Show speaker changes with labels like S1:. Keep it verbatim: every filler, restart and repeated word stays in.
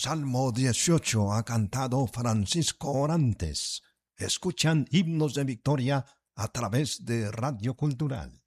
S1: Salmo dieciocho ha cantado Francisco Orantes. Escuchan Himnos de Victoria a través de Radio Cultural.